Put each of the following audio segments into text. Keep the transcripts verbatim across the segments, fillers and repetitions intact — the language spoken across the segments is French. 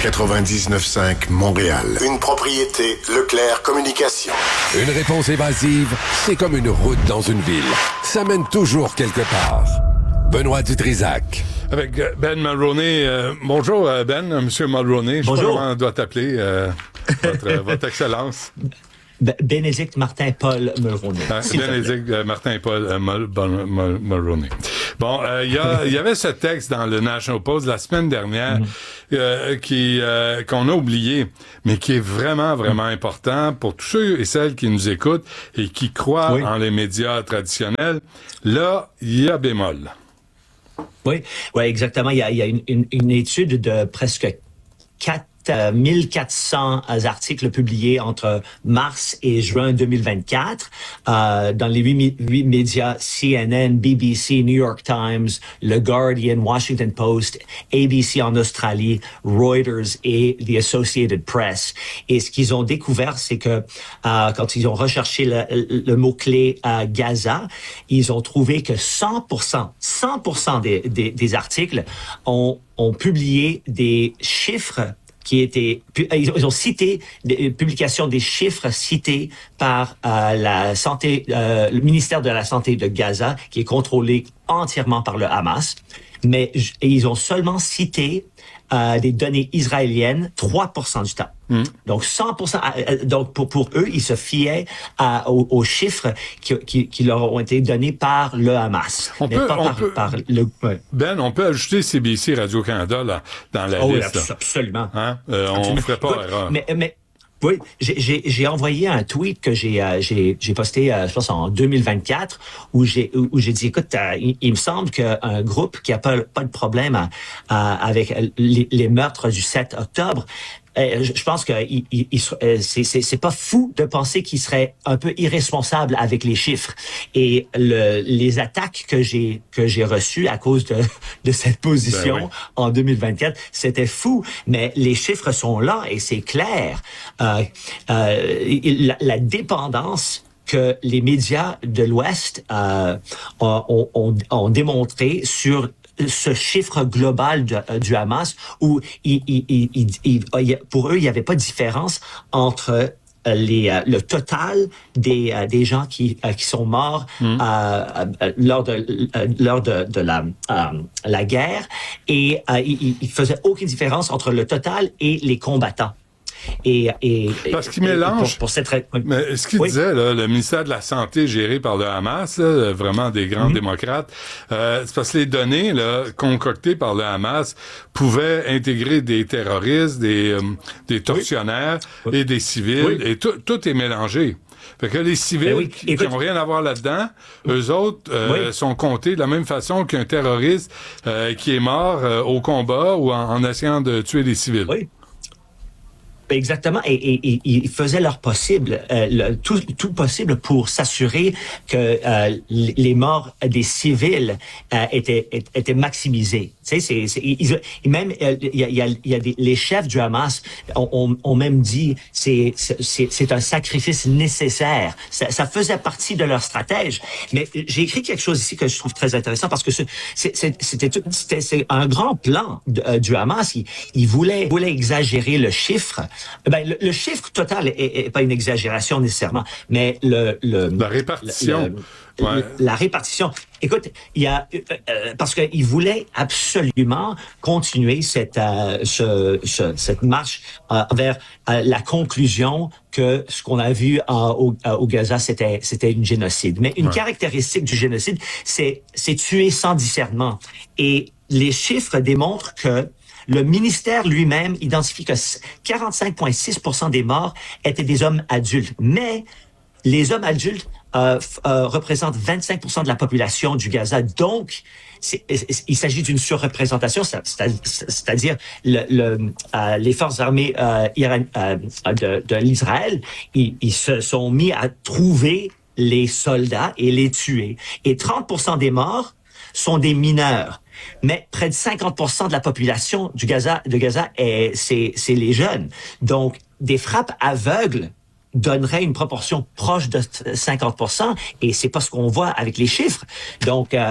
quatre-vingt-dix-neuf cinq Montréal. Une propriété Leclerc Communications. Une réponse évasive, c'est comme une route dans une ville. Ça mène toujours quelque part. Benoît Dutrisac. Avec Ben Mulroney. Euh, bonjour Ben, Monsieur Mulroney. Je sais pas comment on doit t'appeler, euh, votre, votre Excellence. Bénédicte Martin-Paul Mulroney. Ah, Bénédicte euh, Martin-Paul euh, Mul- Mul- Mulroney. Bon, il euh, y, a, y avait ce texte dans le National Post la semaine dernière mm-hmm. euh, qui euh, qu'on a oublié, mais qui est vraiment, vraiment mm-hmm. important pour tous ceux et celles qui nous écoutent et qui croient oui. en les médias traditionnels. Là, il y a bémol. Oui, oui, exactement. Il y a, il y a une, une, une étude de presque quatre mille quatre cents articles publiés entre mars et juin deux mille vingt-quatre euh, dans les huit, huit médias C N N, B B C, New York Times, The Guardian, Washington Post, A B C en Australie, Reuters et The Associated Press. Et ce qu'ils ont découvert, c'est que euh, quand ils ont recherché le, le, le mot-clé euh, Gaza, ils ont trouvé que cent pour cent, cent pour cent des, des, des articles ont, ont publié des chiffres qui étaient, ils ont cité des publications des chiffres cités par euh, la santé, euh, le ministère de la Santé de Gaza, qui est contrôlé entièrement par le Hamas. Mais et ils ont seulement cité euh, des données israéliennes trois pour cent du temps. Mmh. Donc cent pour cent. Euh, donc pour pour eux, ils se fiaient à, aux, aux chiffres qui, qui, qui leur ont été donnés par le Hamas, on mais peut, pas on par, peut, par le. Ouais. Ben, on peut ajouter C B C Radio-Canada là dans la oh, liste. Oui, absolument. Hein? Euh, on ne ferait pas erreur. Mais mais. Oui, j'ai, j'ai, j'ai envoyé un tweet que j'ai, euh, j'ai, j'ai posté, euh, je pense, en deux mille vingt-quatre, où j'ai, où j'ai dit, écoute, euh, il, il me semble qu'un groupe qui a pas, pas de problème à, à, avec les, les meurtres du sept octobre, euh, je pense que il, il, il, c'est, c'est, c'est pas fou de penser qu'il serait un peu irresponsable avec les chiffres. Et le, les attaques que j'ai que j'ai reçues à cause de, de cette position ben oui. en deux mille vingt-quatre, c'était fou. Mais les chiffres sont là et c'est clair. Euh, euh, la, la dépendance que les médias de l'Ouest euh, ont, ont, ont démontré sur ce chiffre global de, du Hamas où il, il, il, il, il, pour eux, il n'y avait pas de différence entre les, euh, le total des, euh, des gens qui, euh, qui sont morts mmh. euh, euh, lors de, euh, lors de, de la, euh, la guerre et euh, il ne faisait aucune différence entre le total et les combattants. Et, et, Parce qu'il mélange. Pour, pour cette... Mais ce qu'il oui. disait, là, le ministère de la Santé géré par le Hamas, là, vraiment des grands mm-hmm. démocrates, euh, c'est parce que les données là, concoctées par le Hamas pouvaient intégrer des terroristes, des, euh, des tortionnaires oui. et des civils, oui. et tout, tout est mélangé. Fait que les civils oui. qui Écoute, n'ont rien à voir là-dedans, eux autres euh, oui. sont comptés de la même façon qu'un terroriste euh, qui est mort euh, au combat ou en, en essayant de tuer des civils. Oui. Exactement, et, et, et ils faisaient leur possible, euh, le, tout, tout possible pour s'assurer que euh, les morts des civils euh, étaient, étaient maximisés. Tu sais, c'est, c'est ils, même il y a, il y a, il y a des, les chefs du Hamas ont, ont, ont même dit c'est, c'est, c'est un sacrifice nécessaire. Ça, ça faisait partie de leur stratège. Mais j'ai écrit quelque chose ici que je trouve très intéressant parce que c'est, c'est, c'était, c'était c'est un grand plan de, euh, du Hamas. Ils il voulaient, voulaient exagérer le chiffre. Ben, le, le chiffre total est, est pas une exagération nécessairement, mais le, le la répartition, le, ouais. le, la répartition. Écoute, il y a euh, parce qu'ils voulaient absolument continuer cette euh, ce, ce, cette marche euh, vers euh, la conclusion que ce qu'on a vu euh, au, euh, au Gaza c'était c'était une génocide. Mais une ouais. caractéristique du génocide, c'est c'est tuer sans discernement. Et les chiffres démontrent que le ministère lui-même identifie que quarante-cinq virgule six pour cent des morts étaient des hommes adultes. Mais les hommes adultes euh, euh, représentent vingt-cinq pour cent de la population du Gaza. Donc, c'est, il s'agit d'une surreprésentation, c'est-à-dire le, le, euh, les forces armées euh, Iran, euh, de, de l'Israël, ils, ils se sont mis à trouver les soldats et les tuer. Et trente pour cent des morts sont des mineurs. Mais près de cinquante pour cent de la population du Gaza, de Gaza, est, c'est, c'est les jeunes. Donc, des frappes aveugles donneraient une proportion proche de cinquante pour cent, et c'est pas ce qu'on voit avec les chiffres. Donc, euh,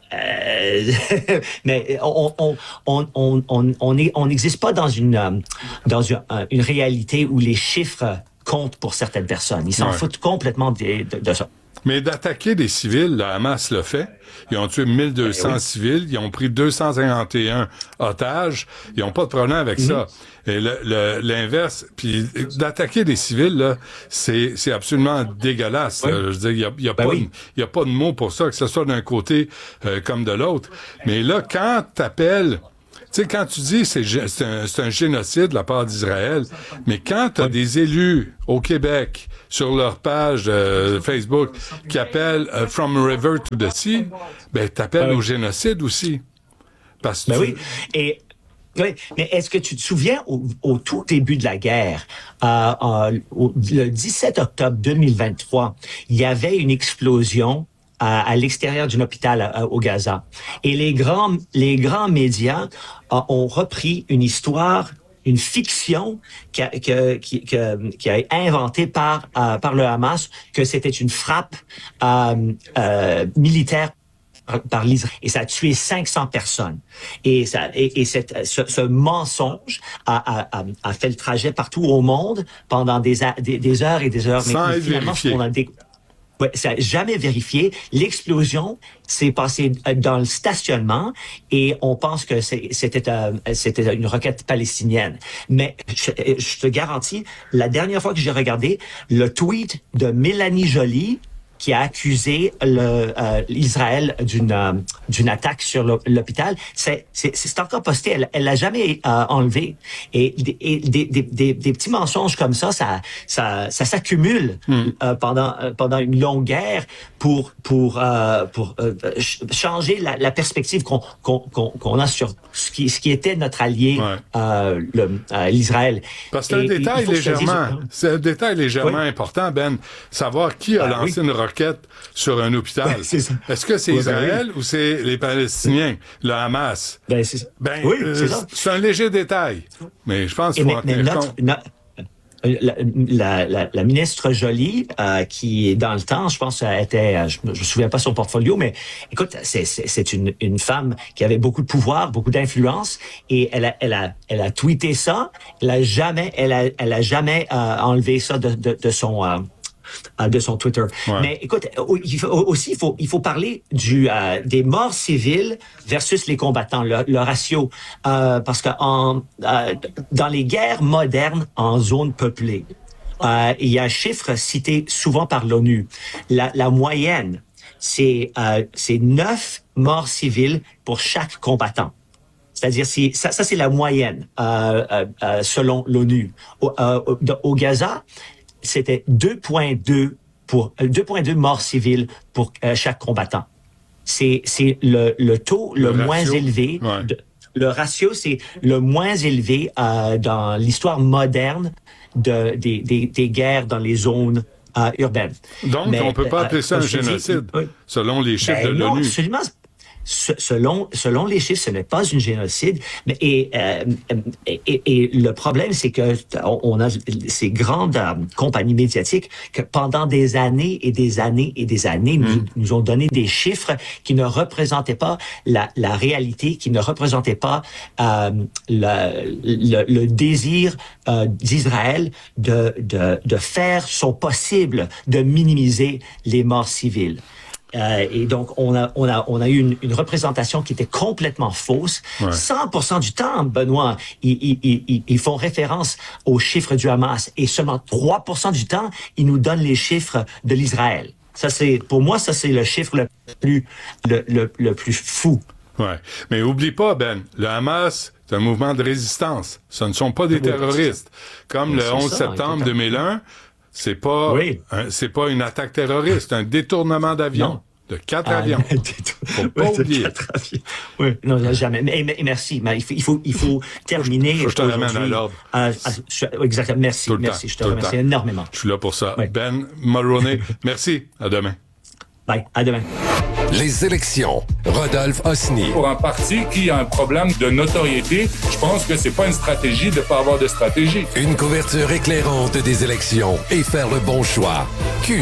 Euh, mais on on on on on on est on n'existe pas dans une dans une, une réalité où les chiffres comptent pour certaines personnes. Ils s'en ouais. foutent complètement de, de, de ça. Mais d'attaquer des civils, le Hamas l'a fait. Ils ont tué mille deux cents oui. civils, ils ont pris deux cent cinquante et un otages. Ils n'ont pas de problème avec mm-hmm. ça. Et le, le, l'inverse, puis d'attaquer des civils, là, c'est, c'est absolument dégueulasse. Oui. Je veux dire, il y a, y a ben pas, oui. il y a pas de mots pour ça, que ce soit d'un côté euh, comme de l'autre. Mais là, quand t'appelles, tu sais, quand tu dis c'est, c'est, un, c'est un génocide de la part d'Israël, mais quand tu as oui. des élus au Québec sur leur page euh, Facebook qui appellent uh, From a River to the Sea, ben t'appelles oui. au génocide aussi. Parce que ben tu... oui. Et oui, mais est-ce que tu te souviens au, au tout début de la guerre, euh, euh, au, le dix-sept octobre deux mille vingt-trois, il y avait une explosion à, à l'extérieur d'un hôpital à, à, au Gaza. Et les grands, les grands médias euh, ont repris une histoire, une fiction qui a, que, qui, que, qui a été inventée par, euh, par le Hamas, que c'était une frappe euh, euh, militaire par l'Israël. Et ça a tué cinq cents personnes. Et, ça, et, et cette, ce, ce mensonge a, a, a fait le trajet partout au monde pendant des, des, des heures et des heures. Sans mais être vérifié. On a des, ouais, ça n'a jamais vérifié. L'explosion s'est passée dans le stationnement et on pense que c'est, c'était, euh, c'était une roquette palestinienne. Mais je, je te garantis, la dernière fois que j'ai regardé, le tweet de Mélanie Joly, qui a accusé le, euh, l'Israël d'une euh, d'une attaque sur l'hôpital, c'est c'est c'est encore posté. Elle elle l'a jamais euh, enlevé. Et, et des, des des des petits mensonges comme ça, ça ça ça s'accumule mm. euh, pendant euh, pendant une longue guerre pour pour euh, pour euh, changer la, la perspective qu'on qu'on qu'on qu'on a sur ce qui ce qui était notre allié, ouais. euh, le euh, l'Israël. Parce que c'est un détail légèrement, c'est un détail légèrement oui. important, Ben, savoir qui a ah, lancé oui. une roquette sur un hôpital. Ben, c'est ça. Est-ce que c'est ouais, Israël ben oui. ou c'est les Palestiniens, le Hamas? Ben, c'est ça. Ben, oui, euh, c'est ça. C'est un léger détail, mais je pense qu'il faut en tenir compte. Notre, la, la, la, la ministre Joly, euh, qui dans le temps, je pense, était, je, je me souviens pas son portfolio, mais écoute, c'est, c'est, c'est une, une femme qui avait beaucoup de pouvoir, beaucoup d'influence, et elle a, elle a, elle a tweeté ça. Elle a jamais, elle a, elle a jamais euh, enlevé ça de, de, de son. Euh, de son Twitter. Ouais. Mais écoute, il faut, aussi, il faut, il faut parler du, euh, des morts civiles versus les combattants, le, le ratio. Euh, parce que en, euh, dans les guerres modernes en zone peuplée, euh, il y a un chiffre cité souvent par l'ONU. La, la moyenne, c'est, euh, c'est neuf morts civiles pour chaque combattant. C'est-à-dire, si, ça, ça c'est la moyenne euh, euh, euh, selon l'ONU. Au, euh, au, au Gaza, c'était deux virgule deux pour deux virgule deux morts civiles pour euh, chaque combattant. C'est c'est le le taux le, le moins ratio, élevé. Ouais. De, le ratio c'est le moins élevé euh, dans l'histoire moderne de des des des guerres dans les zones euh, urbaines. Donc mais, on peut pas appeler ça euh, un génocide dis, selon les chiffres ben de l'ONU. Non, absolument. Selon selon les chiffres, ce n'est pas une génocide. Mais et euh, et, et, et le problème, c'est que on a ces grandes euh, compagnies médiatiques que pendant des années et des années et des années mmh. nous, nous ont donné des chiffres qui ne représentaient pas la la réalité, qui ne représentaient pas euh, le, le le désir euh, d'Israël de de de faire son possible de minimiser les morts civiles. Euh, et donc, on a, on a, on a eu une, une représentation qui était complètement fausse. Ouais. cent pour cent du temps, Benoît, ils, ils, ils, ils font référence aux chiffres du Hamas. Et seulement trois pour cent du temps, ils nous donnent les chiffres de l'Israël. Ça, c'est, pour moi, ça, c'est le chiffre le plus, le, le, le plus fou. Ouais. Mais oublie pas, Ben, le Hamas, c'est un mouvement de résistance. Ce ne sont pas des terroristes. Comme le onze septembre deux mille un, c'est pas, oui. un, c'est pas une attaque terroriste, c'est un détournement d'avion. Non. De quatre ah, avions. Faut pas oui, oublier. Quatre avions. Oui, non, jamais. Mais, mais merci. Mais il faut, il faut, il faut terminer. Je, je te ramène à l'ordre. À, à, exactement. Merci. Merci. Temps, je te remercie énormément. Je suis là pour ça. Oui. Ben Mulroney, merci. À demain. Bye. À demain. Les élections. Rodolphe Osny. Pour un parti qui a un problème de notoriété, je pense que c'est pas une stratégie de ne pas avoir de stratégie. Une couverture éclairante des élections et faire le bon choix. Cube.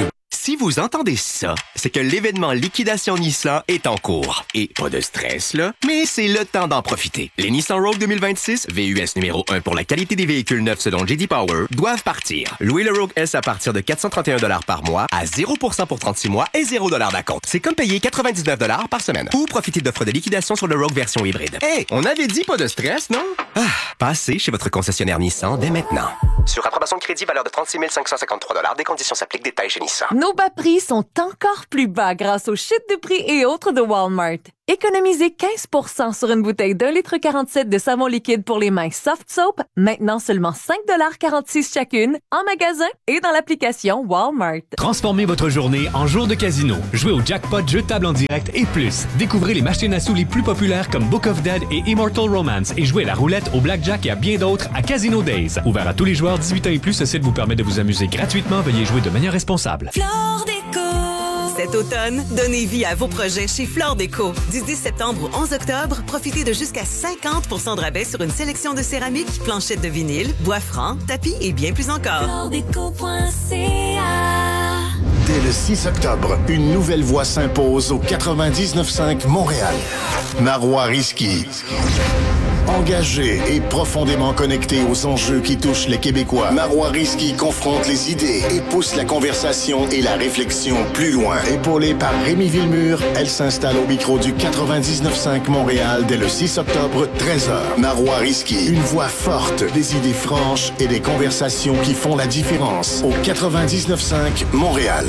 Si vous entendez ça, c'est que l'événement Liquidation Nissan est en cours. Et pas de stress, là, mais c'est le temps d'en profiter. Les Nissan Rogue deux mille vingt-six, V U S numéro un pour la qualité des véhicules neufs selon J D Power, doivent partir. Louez le Rogue S à partir de quatre cent trente et un dollars par mois, à zéro pour cent pour trente-six mois et zéro dollars d'acompte. C'est comme payer quatre-vingt-dix-neuf dollars par semaine. Ou profiter d'offres de liquidation sur le Rogue version hybride. Hé, hey, on avait dit pas de stress, non? Ah, passez chez votre concessionnaire Nissan dès maintenant. Sur approbation de crédit, valeur de trente-six mille cinq cent cinquante-trois dollars. Des conditions s'appliquent. Détails chez Nissan. Nos bas prix sont encore plus bas grâce aux chutes de prix et autres de Walmart. Économisez quinze pour cent sur une bouteille d'un litre quarante-sept de savon liquide pour les mains Soft Soap, maintenant seulement cinq dollars quarante-six chacune, en magasin et dans l'application Walmart. Transformez votre journée en jour de casino. Jouez au jackpot, jeu de table en direct et plus. Découvrez les machines à sous les plus populaires comme Book of Dead et Immortal Romance et jouez à la roulette, au blackjack et à bien d'autres à Casino Days. Ouvert à tous les joueurs dix-huit ans et plus, ce site vous permet de vous amuser gratuitement. Veuillez jouer de manière responsable. Flore Déco. Cet automne, donnez vie à vos projets chez Flore Déco. Du dix septembre au onze octobre, profitez de jusqu'à cinquante pour cent de rabais sur une sélection de céramique, planchettes de vinyle, bois franc, tapis et bien plus encore. flore déco point c a. Dès le six octobre, une nouvelle voix s'impose au quatre-vingt-dix-neuf cinq Montréal. Marois Risky. Engagé et profondément connecté aux enjeux qui touchent les Québécois, Marois Risky confronte les idées et pousse la conversation et la réflexion plus loin. Épaulée par Rémi Villemur, elle s'installe au micro du quatre-vingt-dix-neuf cinq Montréal dès le six octobre, treize heures. Marois Risky, une voix forte, des idées franches et des conversations qui font la différence. Au quatre-vingt-dix-neuf cinq Montréal.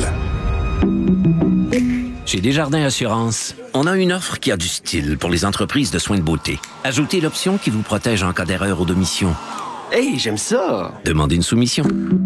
Chez Desjardins Assurance, on a une offre qui a du style pour les entreprises de soins de beauté. Ajoutez l'option qui vous protège en cas d'erreur ou d'omission. Hey, j'aime ça! Demandez une soumission.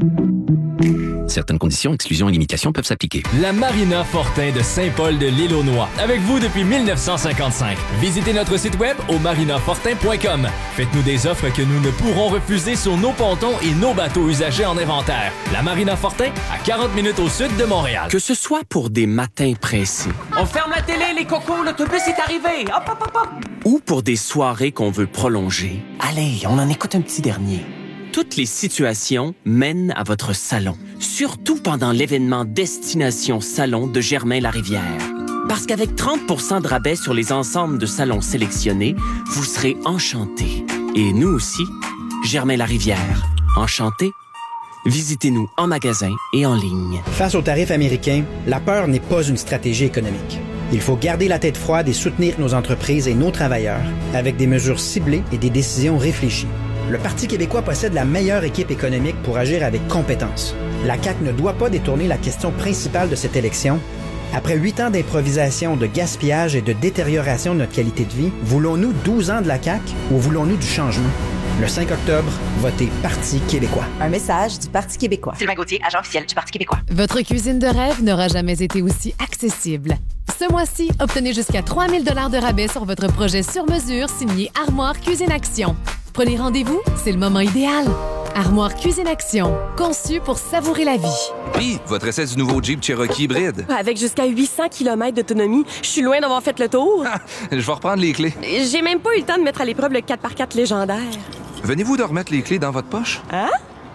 Certaines conditions, exclusions et limitations peuvent s'appliquer. La Marina Fortin de Saint-Paul de l'Île-aux-Noix. Avec vous depuis mille neuf cent cinquante-cinq. Visitez notre site web au marina fortin point com. Faites-nous des offres que nous ne pourrons refuser sur nos pontons et nos bateaux usagés en inventaire. La Marina Fortin, à quarante minutes au sud de Montréal. Que ce soit pour des matins pressés. On ferme la télé, les cocos, l'autobus est arrivé. Hop, hop, hop, hop. Ou pour des soirées qu'on veut prolonger. Allez, on en écoute un petit dernier. Toutes les situations mènent à votre salon, surtout pendant l'événement Destination Salon de Germain-Larivière. Parce qu'avec trente pour cent de rabais sur les ensembles de salons sélectionnés, vous serez enchantés. Et nous aussi, Germain-Larivière. Enchantés? Visitez-nous en magasin et en ligne. Face aux tarifs américains, la peur n'est pas une stratégie économique. Il faut garder la tête froide et soutenir nos entreprises et nos travailleurs avec des mesures ciblées et des décisions réfléchies. Le Parti québécois possède la meilleure équipe économique pour agir avec compétence. La C A Q ne doit pas détourner la question principale de cette élection. Après huit ans d'improvisation, de gaspillage et de détérioration de notre qualité de vie, voulons-nous douze ans de la C A Q ou voulons-nous du changement? Le cinq octobre, votez Parti québécois. Un message du Parti québécois. Sylvain Gauthier, agent officiel du Parti québécois. Votre cuisine de rêve n'aura jamais été aussi accessible. Ce mois-ci, obtenez jusqu'à trois mille dollars de rabais sur votre projet sur mesure signé Armoire Cuisine Action. Prenez rendez-vous, c'est le moment idéal. Armoire Cuisine Action, conçu pour savourer la vie. Puis, votre essai du nouveau Jeep Cherokee hybride. Avec jusqu'à huit cents kilomètres d'autonomie, je suis loin d'avoir fait le tour. Je vais reprendre les clés. J'ai même pas eu le temps de mettre à l'épreuve le quatre par quatre légendaire. Venez-vous de remettre les clés dans votre poche? Hein?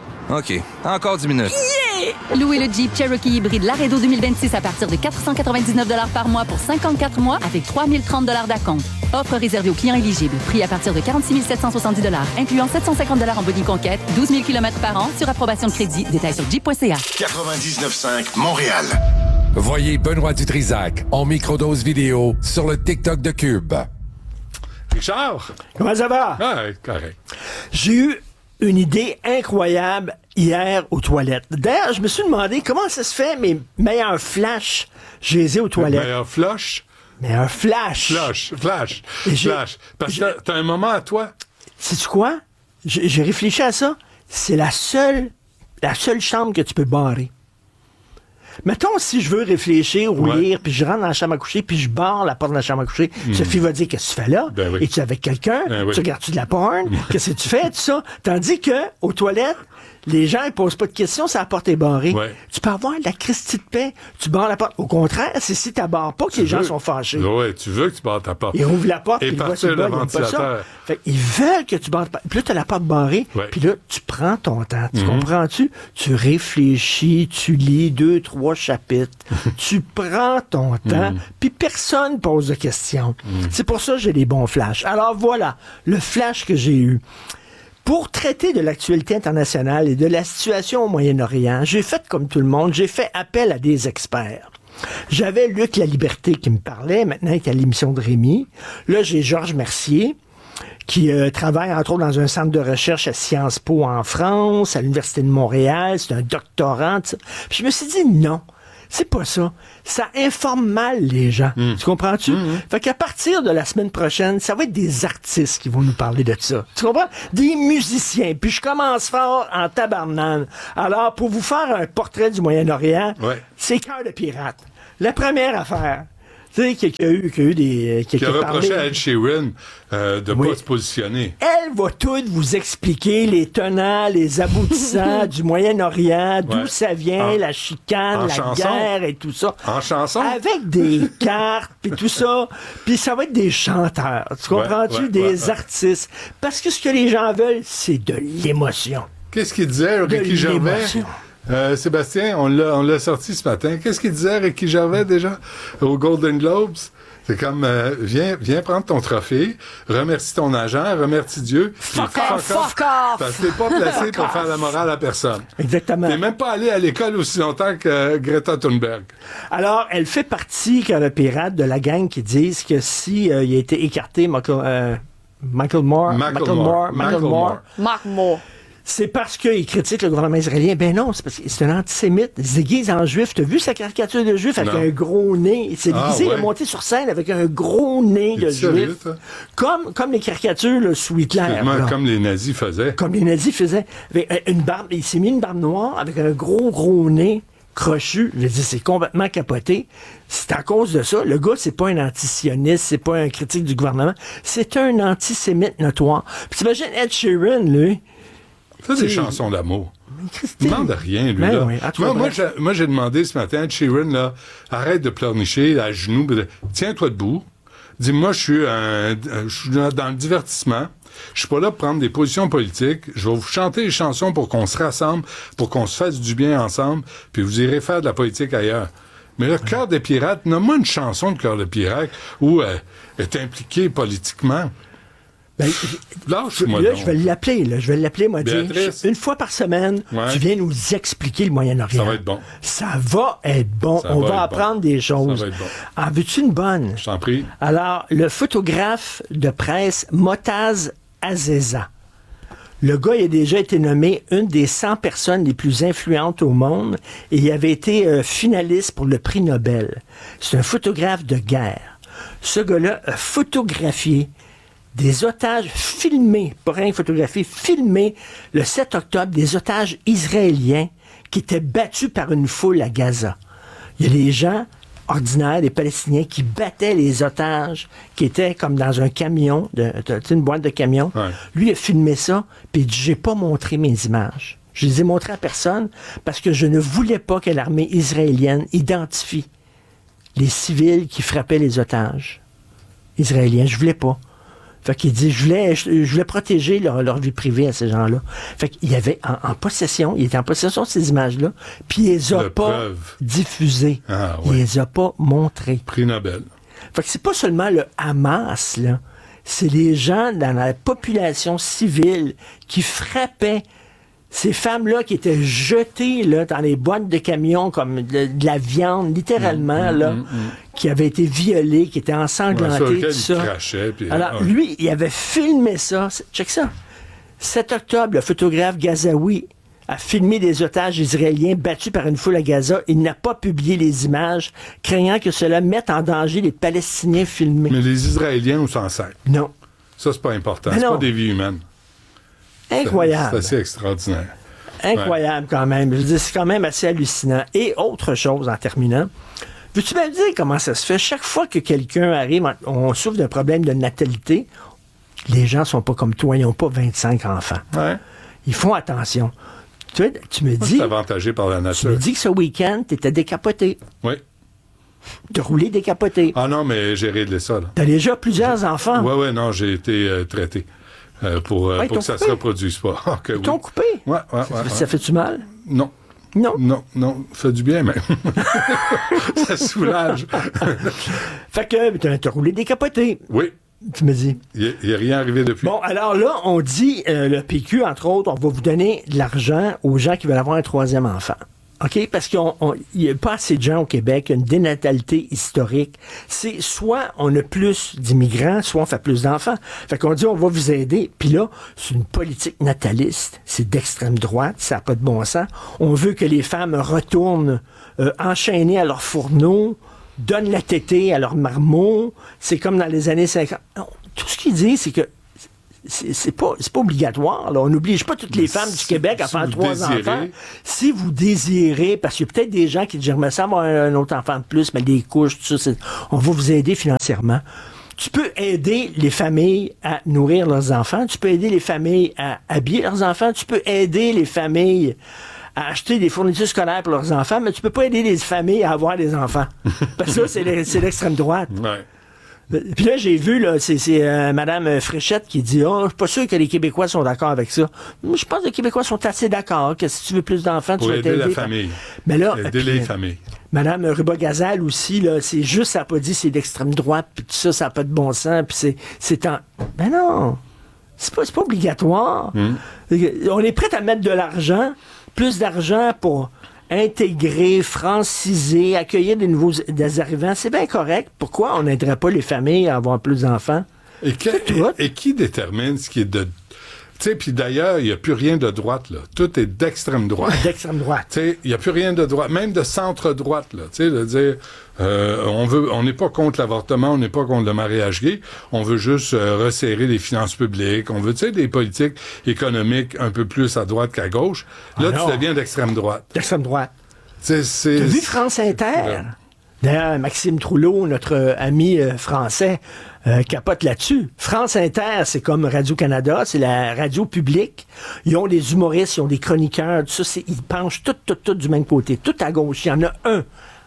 OK, encore dix minutes. Yeah! Louez le Jeep Cherokee hybride Laredo deux mille vingt-six à partir de quatre cent quatre-vingt-dix-neuf dollars par mois pour cinquante-quatre mois avec trois mille trente dollars d'acompte. Offre réservée aux clients éligibles. Prix à partir de quarante-six mille sept cent soixante-dix dollars, incluant sept cent cinquante dollars en boni conquête, douze mille kilomètres par an sur approbation de crédit. Détails sur jeep point c a. quatre-vingt-dix-neuf cinq Montréal. Voyez Benoît Dutrisac en microdose vidéo sur le TikTok de Cube. Richard? Comment ça va? Ah, correct. J'ai eu une idée incroyable hier aux toilettes. D'ailleurs, je me suis demandé comment ça se fait, mes meilleurs flashs, j'ai les ai aux toilettes. Meilleurs flush? Meilleurs flash. Flash, flash, Et j'ai- flash. Parce que t'as un moment à toi. Sais-tu quoi? J'ai j'ai réfléchi à ça. C'est la seule, la seule chambre que tu peux barrer. Mettons, si je veux réfléchir ou Ouais. lire, puis je rentre dans la chambre à coucher, puis je barre la porte de la chambre à coucher, Mm. Sophie va dire, qu'est-ce que tu fais là? Ben oui. Es-tu avec quelqu'un? Ben oui. Tu regardes-tu de la porn? Qu'est-ce que tu fais? Tout ça. Tandis que, aux toilettes, les gens ne posent pas de questions, ça la porte est barrée. Ouais. Tu peux avoir de la Christie de paix. Tu barres la porte. Au contraire, c'est si tu barres pas que Tu les gens veux- sont fâchés. Ouais, tu veux que tu barres ta porte. Ils ouvrent la porte, Et puis ils voient partir sur le le bas, ils aiment pas ça. ventilateur. Fait ils veulent que tu barres ta porte. Puis là, tu as la porte barrée, Ouais. puis là, tu prends ton temps. Tu Mhm. comprends-tu? Tu réfléchis, tu lis deux, trois trois chapitres. Tu prends ton temps, Mm. puis personne pose de questions. Mm. C'est pour ça que j'ai des bons flashs. Alors voilà, le flash que j'ai eu. Pour traiter de l'actualité internationale et de la situation au Moyen-Orient, j'ai fait comme tout le monde, j'ai fait appel à des experts. J'avais Luc La Liberté qui me parlait, maintenant il est à l'émission de Rémi. Là, j'ai Georges Mercier, qui euh, travaille entre autres dans un centre de recherche à Sciences Po en France, à l'Université de Montréal, c'est un doctorant. T'sais. Puis je me suis dit non. C'est pas ça. Ça informe mal les gens. Mm. Tu comprends-tu? Mm-hmm. Fait qu'à partir de la semaine prochaine, ça va être des artistes qui vont nous parler de ça. Tu comprends? Des musiciens. Puis je commence fort en tabarnane. Alors, pour vous faire un portrait du Moyen-Orient, ouais. c'est Cœur de pirate. La première affaire, tu sais, qu'il y a eu, qu'il y a eu des... Qui a reproché à Ed Sheeran euh, de ne Oui. pas se positionner. Elle va tout vous expliquer les tenants, les aboutissants du Moyen-Orient, d'où Ouais. ça vient, En- la chicane, en la chanson. guerre et tout ça. En chanson? Avec des cartes, puis tout ça. Puis ça va être des chanteurs. Tu comprends-tu? Ouais, ouais, des ouais, ouais. artistes. Parce que ce que les gens veulent, c'est de l'émotion. Qu'est-ce qu'il disait, Ricky De Gervais? l'émotion. Euh, Sébastien, on l'a, on l'a sorti ce matin. Qu'est-ce qu'il disait, Ricky Gervais, déjà, au Golden Globes? C'est comme, euh, viens, viens prendre ton trophée, remercie ton agent, remercie Dieu. Fuck puis off, fuck off! Parce que t'es pas placé Fuck pour off! faire la morale à personne. Exactement. T'es même pas allé à l'école aussi longtemps que euh, Greta Thunberg. Alors, elle fait partie, Cœur de pirate, de la gang qui disent que si euh, il a été écarté, Michael, euh, Michael Moore, Michael Moore. Michael Moore, Mark Moore. c'est parce qu'il critique le gouvernement israélien. Ben non, c'est parce que c'est un antisémite. Il se déguise en juif. T'as vu sa caricature de juif avec Non. un gros nez? Il s'est Ah, déguisé, il ouais. est monté sur scène avec un gros nez de Es-tu sérieux, juif. toi? Comme, comme les caricatures là, sous Hitler. Excuse-moi, là. comme les nazis faisaient. Comme les nazis faisaient. Avec euh, une barbe, il s'est mis une barbe noire avec un gros, gros nez crochu. Je dis, c'est complètement capoté. C'est à cause de ça. Le gars, c'est pas un antisioniste, c'est pas un critique du gouvernement. C'est un antisémite notoire. Puis t'imagines Ed Sheeran, lui. Fais des C'est- chansons d'amour. Christine. Il demande rien, lui. Ben là. oui, en tout moi, cas, moi, bref. j'ai, moi, j'ai demandé ce matin à Sheeran, là, arrête de pleurnicher à genoux. puis de- Tiens-toi debout. Dis-moi, je suis, un, un- je suis dans dans le divertissement. Je suis pas là pour prendre des positions politiques. Je vais vous chanter des chansons pour qu'on se rassemble, pour qu'on se fasse du bien ensemble, puis vous irez faire de la politique ailleurs. Mais le Cœur des pirates, nomme-moi une chanson de Cœur des pirates où elle est impliquée politiquement. Ben, Lâche-moi là, donc. je vais l'appeler, là. Je vais l'appeler, moi, dire. Béatrice. Une fois par semaine, Ouais. tu viens nous expliquer le Moyen-Orient. Ça va être bon. Ça va être bon. Ça On va va être apprendre bon. des choses. Ça va être bon. En veux-tu une bonne? Je t'en prie. Alors, le photographe de presse Motaz Azeza. Le gars, il a déjà été nommé une des cent personnes les plus influentes au monde et il avait été euh, finaliste pour le prix Nobel. C'est un photographe de guerre. Ce gars-là a photographié des otages filmés, pas rien photographié, filmés le sept octobre, des otages israéliens qui étaient battus par une foule à Gaza. Il y a des gens ordinaires, des Palestiniens, qui battaient les otages, qui étaient comme dans un camion, de, tu sais, une boîte de camion. Ouais. Lui a filmé ça, puis il dit, j'ai pas montré mes images. Je les ai montrées à personne parce que je ne voulais pas que l'armée israélienne identifie les civils qui frappaient les otages israéliens. Je voulais pas. Fait qu'il dit, je voulais, je, je voulais protéger leur, leur vie privée à ces gens-là. Fait qu'il y avait en, en possession, il était en possession de ces images-là, puis il les a De pas preuves. diffusées. Ah, Il ouais. les a pas montrées. Prix Nobel. Fait que c'est pas seulement le Hamas, là. C'est les gens dans la population civile qui frappaient ces femmes-là qui étaient jetées là, dans les boîtes de camions comme de, de la viande, littéralement, Mmh, là, mmh, mmh. qui avaient été violées, qui étaient Ouais, ensanglantées, sur lequel tout il ça. crachait, puis- Alors, ah, lui, il avait filmé ça. C'est- Check ça. sept octobre, le photographe gazaoui a filmé des otages israéliens battus par une foule à Gaza. Il n'a pas publié les images, craignant que cela mette en danger les Palestiniens filmés. Mais les Israéliens, on s'en sert. Non. Ça, c'est pas important. Mais C'est non. pas des vies humaines. Incroyable. C'est assez extraordinaire. Incroyable quand même. Je veux dire, c'est quand même assez hallucinant. Et autre chose en terminant, veux-tu me dire comment ça se fait? Chaque fois que quelqu'un arrive, on souffre d'un problème de natalité, les gens sont pas comme toi, ils n'ont pas vingt-cinq enfants. Ouais. Ils font attention. Tu, vois, tu me Moi, je dis, suis avantagé par la tu nature. me dis que ce week-end, tu étais décapoté. Oui. De rouler décapoté. Ah non, mais j'ai réglé ça, là. Tu as déjà plusieurs enfants. Oui, oui, non, j'ai été euh, traité euh, pour, euh, Ouais, ils pour t'ont que ça coupé. se reproduise pas. Ah, que Ils oui. t'ont coupé. Ouais, ouais, ouais, Ça, ouais. ça fait-tu mal? Non. Non. Non, non, ça fait du bien, même. Ça soulage. Fait que t'as, t'as roulé des capotés. Oui. Tu me dis. Il n'y a, a rien arrivé depuis. Bon, alors là, on dit, euh, le P Q, entre autres, on va vous donner de l'argent aux gens qui veulent avoir un troisième enfant. OK? Parce qu'il n'y a pas assez de gens au Québec, une dénatalité historique. C'est soit on a plus d'immigrants, soit on fait plus d'enfants. Fait qu'on dit, on va vous aider. Puis là, c'est une politique nataliste. C'est d'extrême droite. Ça n'a pas de bon sens. On veut que les femmes retournent euh, enchaînées à leur fourneau, donnent la tétée à leur marmot. C'est comme dans les années cinquante. Non, tout ce qu'il dit, c'est que C'est, c'est pas, c'est pas obligatoire. Là. On n'oblige pas toutes les femmes du Québec à si faire trois désirez. enfants. Si vous désirez, parce qu'il y a peut-être des gens qui disent, j'aimerais ça avoir un autre enfant de plus, mais les couches, tout ça, c'est, on va vous aider financièrement. Tu peux aider les familles à nourrir leurs enfants. Tu peux aider les familles à habiller leurs enfants. Tu peux aider les familles à acheter des fournitures scolaires pour leurs enfants, mais tu peux pas aider les familles à avoir des enfants. Parce que ça, c'est, le, c'est l'extrême droite. Ouais. Puis là, j'ai vu, là, c'est, c'est euh, Mme Fréchette qui dit « Oh, je suis pas sûr que les Québécois sont d'accord avec ça. » Je pense que les Québécois sont assez d'accord que si tu veux plus d'enfants, pour tu vas aider t'aider. la famille. Mais là, aider puis, les familles. Mme Ruba-Gazal aussi, là, c'est juste, ça n'a pas dit c'est d'extrême droite, puis tout ça, ça n'a pas de bon sens, puis c'est, c'est en... Ben non! C'est pas, c'est pas obligatoire. Mm. On est prêt à mettre de l'argent, plus d'argent pour intégrer, franciser, accueillir des nouveaux des arrivants, c'est bien correct. Pourquoi on n'aiderait pas les familles à avoir plus d'enfants? Et, que, et, et qui détermine ce qui est de... Tu sais, puis d'ailleurs, il n'y a plus rien de droite, là. Tout est d'extrême droite. D'extrême droite. Tu sais, il n'y a plus rien de droite, même de centre-droite, là. Tu sais, de dire, euh, on veut, on n'est pas contre l'avortement, on n'est pas contre le mariage gay, on veut juste euh, resserrer les finances publiques, on veut, tu sais, des politiques économiques un peu plus à droite qu'à gauche. Là, ah tu deviens d'extrême droite. D'extrême droite. C'est, c'est, T'as vu France Inter? D'ailleurs, Maxime Trouleau, notre euh, ami euh, français, euh, capote là-dessus. France Inter, c'est comme Radio-Canada, c'est la radio publique. Ils ont des humoristes, ils ont des chroniqueurs, tout ça, c'est, ils penchent tout, tout, tout du même côté, tout à gauche. Il y en a un,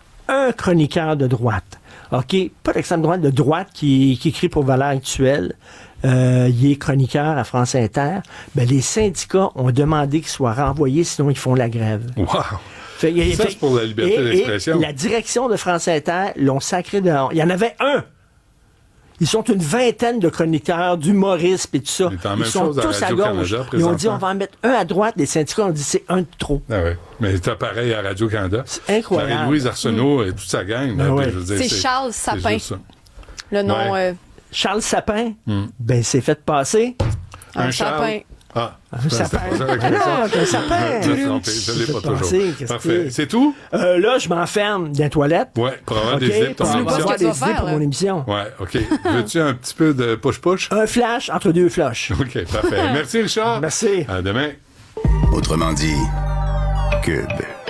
un chroniqueur de droite. OK? Pas d'extrême droite, de droite qui, qui écrit pour Valeurs Actuelles. Euh, il est chroniqueur à France Inter. Ben, les syndicats ont demandé qu'il soit renvoyé, sinon ils font la grève. Wow! Fait, ça, fait, c'est pour la liberté et, d'expression. Et la direction de France Inter l'ont sacré dehors. Il y en avait un. Ils sont une vingtaine de chroniqueurs, d'humoristes et tout ça. Ils sont tous à gauche. Ils ont dit, on va en mettre un à droite. Les syndicats ont dit, c'est un de trop. Ah oui. Mais c'est pareil à Radio-Canada. C'est incroyable. Marie-Louise Arsenault mmh. et toute sa gang. Ben là, ouais. je veux dire, c'est, c'est Charles Sapin. C'est le nom... Ouais. Euh... Charles Sapin? Mmh. Ben, c'est fait passer. Un, un sapin. Ah, un sapin. Ah non, un sapin. Je l'ai pas toujours. Penser, Parfait. C'est tout? Euh, là, je m'enferme dans les toilettes. Ouais, pour avoir okay, des idées pour, pour ton avoir des idées pour mon émission. Ouais, OK. Veux-tu un petit peu de push-push? Un flash entre deux flashs. OK, parfait. Merci, Richard. Merci. À demain. Autrement dit, Cube.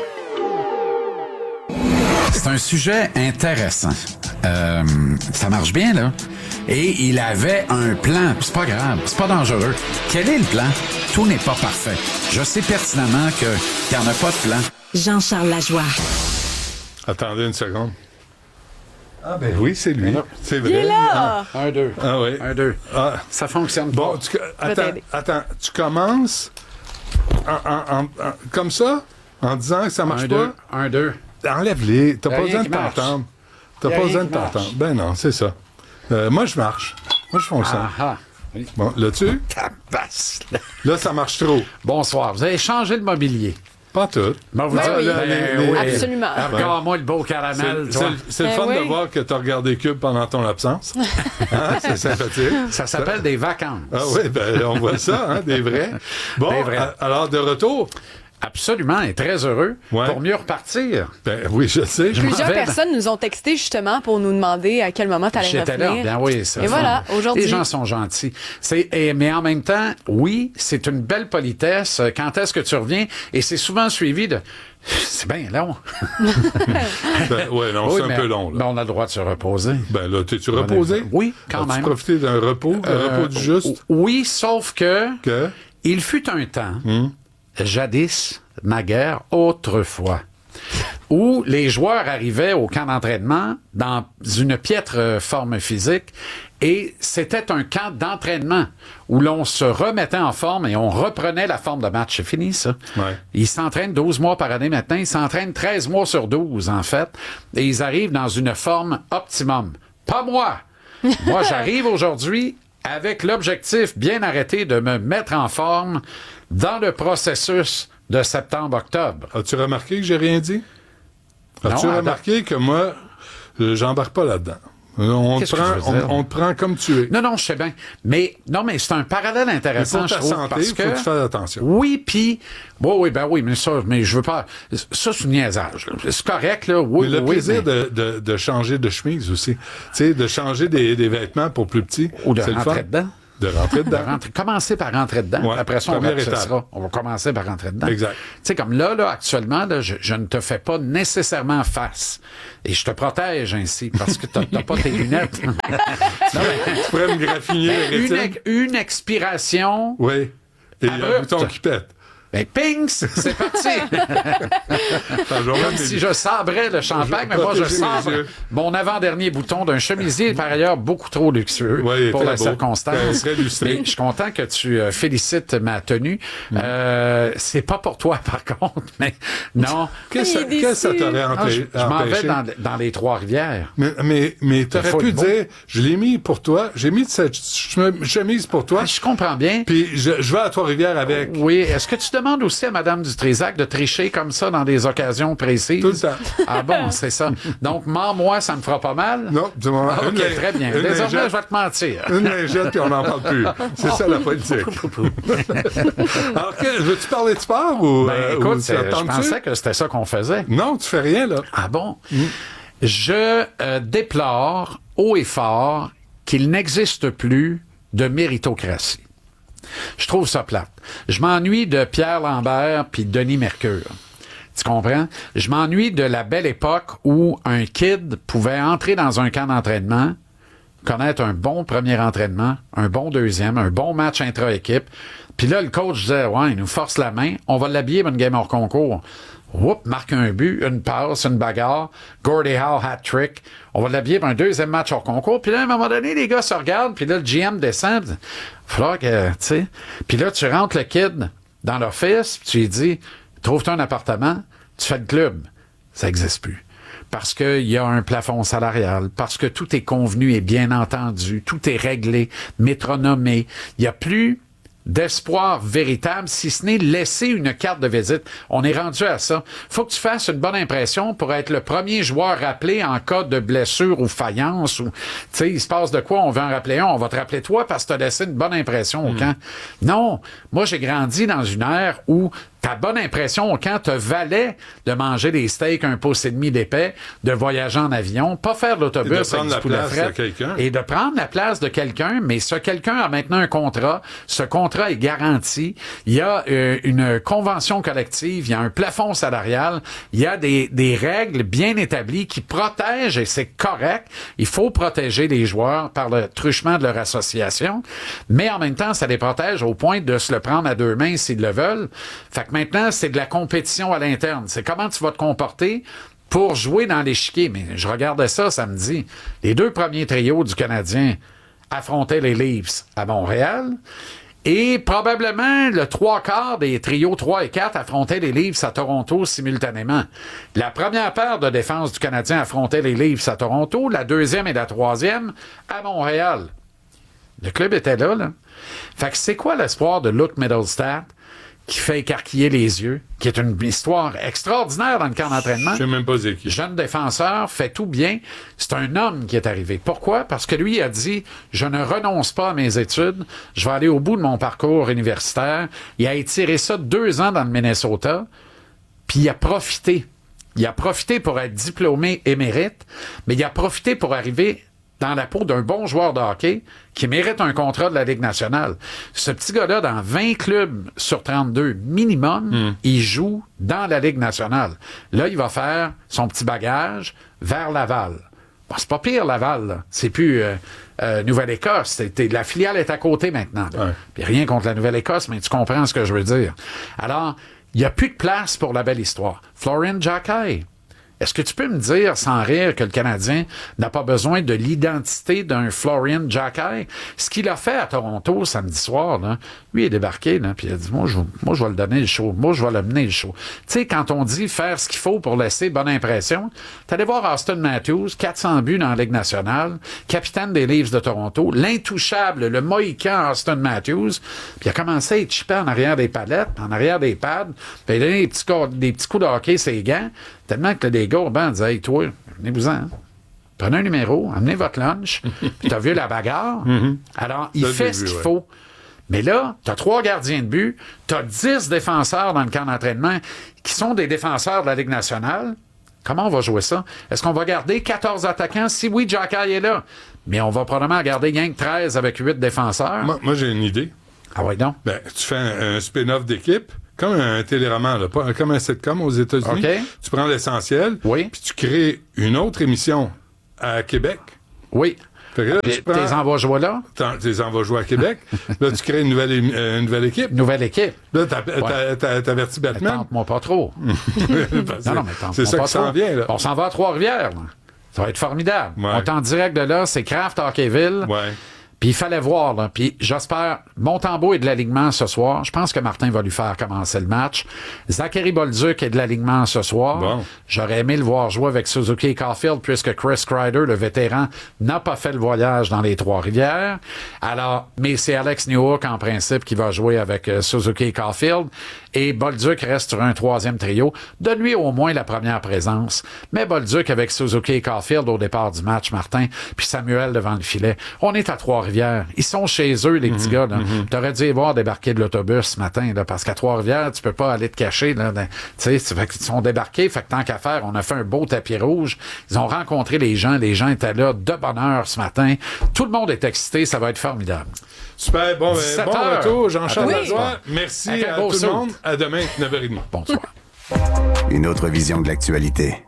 C'est un sujet intéressant. Euh, ça marche bien, là. Et il avait un plan. C'est pas grave, c'est pas dangereux. Quel est le plan? Tout n'est pas parfait. Je sais pertinemment qu'il n'y en a pas de plan. Jean-Charles Lajoie. Attendez une seconde. Ah ben oui, c'est lui. C'est vrai. Il est là! Un, un deux. Ah oui. Un, deux. Ah. Ça fonctionne bon, pas. Tu, attends, attends. Tu commences en, en, en, en, comme ça, en disant que ça marche un, pas? Deux. Un, deux. Enlève-les. T'as pas besoin de marche. t'entendre. T'as pas besoin de t'entendre. Ben non, c'est ça. Euh, moi, je marche. Moi, je fonctionne. Ah, oui. Bon, là-dessus? Tabasse. Là, ça marche trop. Bonsoir. Vous avez changé de mobilier. Pas tout. Bon, vous ben dites, oui. là, ben les, oui. Absolument. Regarde-moi le beau caramel. C'est, c'est, c'est ben le fun oui. de voir que tu as regardé Cube pendant ton absence. Hein? C'est sympathique. Ça s'appelle ça... des vacances. Ah oui, ben, on voit ça, hein, des vrais. Bon, des vrais. À, alors, de retour... Absolument, et très heureux ouais. pour mieux repartir. Ben oui, je sais. Je Plusieurs personnes nous ont texté justement pour nous demander à quel moment tu allais revenir. J'étais là, bien oui. Ça, et voilà, aujourd'hui. Les gens sont gentils. C'est, et, mais en même temps, oui, c'est une belle politesse. Quand est-ce que tu reviens? Et c'est souvent suivi de... C'est bien long. ben, ouais, non, oui, c'est un peu long. Là. Mais on a le droit de se reposer. Ben là, t'es-tu reposé? Oui, quand As-tu même. profité d'un repos, un euh, repos du juste? Oui, sauf que... Que? Il fut un temps, hum? jadis, naguère, autrefois, où les joueurs arrivaient au camp d'entraînement dans une piètre forme physique et c'était un camp d'entraînement où l'on se remettait en forme et on reprenait la forme de match. C'est fini, ça. Ouais. Ils s'entraînent douze mois par année maintenant. Ils s'entraînent treize mois sur douze, en fait. Et ils arrivent dans une forme optimum. Pas moi! Moi, j'arrive aujourd'hui avec l'objectif bien arrêté de me mettre en forme dans le processus de septembre-octobre. As-tu remarqué que j'ai rien dit? As-tu Non, remarqué que moi, euh, j'embarque pas là-dedans? On te, prend, on, on te prend comme tu es. Non, non, je sais bien. Mais non, mais c'est un parallèle intéressant, mais pour ta je trouve, santé, parce faut que que tu fasses attention. Oui, puis bon, oui, ben oui, mais ça, mais je veux pas. Ça, c'est un niaisage. Là. C'est correct, là. Oui, mais le oui, plaisir mais... de, de, de changer de chemise aussi, tu sais, de changer des, des vêtements pour plus petits, ou de c'est rentrer le fun. dedans. De rentrer dedans. De rentrer, commencer par rentrer dedans. Ouais, Après ça, on première va étape. On va commencer par rentrer dedans. Exact. Tu sais, comme là, là, actuellement, là, je, je ne te fais pas nécessairement face. Et je te protège ainsi, parce que t'as, t'as pas tes lunettes. Non, mais... Tu pourrais me graffiner les une, rétines. une expiration. Oui. Et abrupte. un bouton qui pète. Ben, ping, c'est parti! Comme si je sabrais le champagne, mais moi, je sabre mon avant-dernier bouton d'un chemisier, par ailleurs, beaucoup trop luxueux oui, pour la beau. circonstance. Ben, mais je suis content que tu euh, félicites ma tenue. Mm. Euh, c'est pas pour toi, par contre, mais non. Qu'est-ce que ça t'aurait empêché? Ah, je, je m'en vais dans, dans les Trois-Rivières. Mais, mais, mais t'aurais pu dire, je l'ai mis pour toi, j'ai mis cette chemise pour toi. Ah, je comprends bien. Puis je, je vais à Trois-Rivières avec. Oui, est-ce que tu demande aussi à Mme Dutrisac de tricher comme ça dans des occasions précises. Tout le temps. Ah bon, c'est ça. Donc, mens-moi, ça me fera pas mal? Non, du moment. Ah, OK, une, très bien. Désormais, lingette, je vais te mentir. Une lingette, puis on n'en parle plus. C'est ça, la politique. Alors, que, veux-tu parler de sport ou... Ben, euh, écoute, ou je pensais que c'était ça qu'on faisait. Non, tu fais rien, là. Ah bon? Mm. Je euh, déplore haut et fort qu'il n'existe plus de méritocratie. Je trouve ça plate. Je m'ennuie de Pierre Lambert puis Denis Mercure. Tu comprends? Je m'ennuie de la belle époque où un kid pouvait entrer dans un camp d'entraînement, connaître un bon premier entraînement, un bon deuxième, un bon match intra-équipe. Puis là, le coach disait, ouais, il nous force la main, on va l'habiller pour une game hors concours. Oups, marque un but, une passe, une bagarre, Gordie Howe hat-trick. On va l'habiller pour un deuxième match hors concours. Puis là, à un moment donné, les gars se regardent, puis là, le G M descend. Il falloir que, tu sais... Puis là, tu rentres le kid dans l'office, puis tu lui dis, trouve-toi un appartement, tu fais le club. Ça n'existe plus. Parce qu'il y a un plafond salarial, parce que tout est convenu et bien entendu, tout est réglé, métronomé. Il n'y a plus d'espoir véritable, si ce n'est laisser une carte de visite. On est rendu à ça. Faut que tu fasses une bonne impression pour être le premier joueur rappelé en cas de blessure ou faïence. Ou, tu sais, il se passe de quoi, on veut en rappeler un, on va te rappeler toi parce que tu as laissé une bonne impression au mmh. camp. Non, moi j'ai grandi dans une ère où ta bonne impression au camp te valait de manger des steaks un pouce et demi d'épais, de voyager en avion, pas faire l'autobus avec du poulet frais, et de prendre la place de quelqu'un, mais ce quelqu'un a maintenant un contrat, ce contrat est garanti, il y a euh, une convention collective, il y a un plafond salarial, il y a des, des règles bien établies qui protègent, et c'est correct, il faut protéger les joueurs par le truchement de leur association, mais en même temps, ça les protège au point de se le prendre à deux mains s'ils le veulent. Fait que maintenant, c'est de la compétition à l'interne. C'est comment tu vas te comporter pour jouer dans l'échiquier. Mais je regardais ça samedi. Les deux premiers trios du Canadien affrontaient les Leafs à Montréal. Et probablement le trois quarts des trios trois et quatre affrontaient les Leafs à Toronto simultanément. La première paire de défense du Canadien affrontait les Leafs à Toronto. La deuxième et la troisième à Montréal. Le club était là, là. Fait que c'est quoi l'espoir de Luke Mittelstadt qui fait écarquiller les yeux, qui est une histoire extraordinaire dans le camp d'entraînement. Je sais même pas c'est qui. Jeune défenseur, fait tout bien. C'est un homme qui est arrivé. Pourquoi? Parce que lui a dit, je ne renonce pas à mes études, je vais aller au bout de mon parcours universitaire. Il a étiré ça deux ans dans le Minnesota, puis il a profité. Il a profité pour être diplômé émérite, mais il a profité pour arriver dans la peau d'un bon joueur de hockey qui mérite un contrat de la Ligue nationale. Ce petit gars-là, dans vingt clubs sur trente-deux minimum, mm. il joue dans la Ligue nationale. Là, il va faire son petit bagage vers Laval. Bon, c'est pas pire, Laval, là. C'est plus euh, euh, Nouvelle-Écosse. C'était, la filiale est à côté maintenant. Ouais. Puis rien contre la Nouvelle-Écosse, mais tu comprends ce que je veux dire. Alors, il n'y a plus de place pour la belle histoire. Florian Jacquet, Est-ce que tu peux me dire, sans rire, que le Canadien n'a pas besoin de l'identité d'un Florian Jacquet? Ce qu'il a fait à Toronto samedi soir, là, lui, il est débarqué, là, puis il a dit, moi je, moi, je vais le donner le show. Moi, je vais le mener le show. Tu sais, quand on dit faire ce qu'il faut pour laisser bonne impression, t'es allé voir Austin Matthews, quatre cents buts dans la Ligue nationale, capitaine des Leafs de Toronto, l'intouchable, le Mohican Austin Matthews, puis il a commencé à être chippé en arrière des palettes, en arrière des pads, puis il a donné des petits, des petits coups de hockey ses gants, tellement que les gars au banc disaient, hey, toi, venez-vous-en. Hein? Prenez un numéro, amenez votre lunch, puis t'as vu la bagarre. Mm-hmm. Alors, il Ça, fait ce qu'il ouais. faut. Mais là, t'as trois gardiens de but, t'as dix défenseurs dans le camp d'entraînement qui sont des défenseurs de la Ligue nationale. Comment on va jouer ça? Est-ce qu'on va garder quatorze attaquants? Si oui, Jacquet est là. Mais on va probablement garder gang treize avec huit défenseurs. Moi, moi j'ai une idée. Ah oui, donc? Ben, tu fais un, un spin-off d'équipe. Comme un téléroman, là, pas, comme un sitcom aux États-Unis. Okay. Tu prends l'essentiel, oui. puis tu crées une autre émission à Québec. Oui. Fait que là, tu prends... T'es envoies jouer là? T'es envoies jouer à Québec. Là, tu crées une nouvelle, euh, une nouvelle équipe. Nouvelle équipe. Là, t'avertis ouais. Batman. Tente-moi pas trop. non, non, mais tente-moi c'est ça pas qui trop. s'en vient, là. On s'en va à Trois-Rivières, là. Ça va être formidable. Ouais. On est en direct de là, c'est Kraft Hockeyville. Ouais. Puis il fallait voir, là. Puis j'espère, Montembeault est de l'alignement ce soir. Je pense que Martin va lui faire commencer le match. Zachary Bolduc est de l'alignement ce soir. Bon. J'aurais aimé le voir jouer avec Suzuki et Caulfield, puisque Chris Kreider, le vétéran, n'a pas fait le voyage dans les Trois-Rivières. Alors, mais c'est Alex Newhook, en principe, qui va jouer avec euh, Suzuki et Caulfield. Et Bolduc reste sur un troisième trio. Donne-lui au moins la première présence. Mais Bolduc avec Suzuki et Caulfield au départ du match, Martin, puis Samuel devant le filet. On est à Trois-Rivières. Ils sont chez eux, les petits mm-hmm, gars. Là. Mm-hmm. T'aurais dû les voir débarquer de l'autobus ce matin, là, parce qu'à Trois-Rivières, tu peux pas aller te cacher. Là, tu sais, fait qu'ils sont débarqués. Fait que tant qu'à faire, on a fait un beau tapis rouge. Ils ont rencontré les gens. Les gens étaient là de bonne heure ce matin. Tout le monde est excité. Ça va être formidable. Super. Bon, ben, bon retour, Jean-Charles oui. Lajoie. Merci à tout le monde. À demain, neuf heures trente. Bonsoir. Une autre vision de l'actualité.